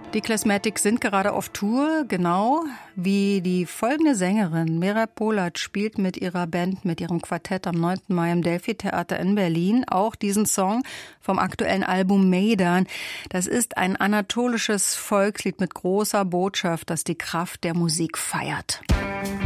Die Klezmatics sind gerade auf Tour, genau wie die folgende Sängerin. Mira Polat spielt mit ihrer Band, mit ihrem Quartett am 9. Mai im Delphi-Theater in Berlin auch diesen Song vom aktuellen Album Meydan. Das ist ein anatolisches Volkslied mit großer Botschaft, das die Kraft der Musik feiert.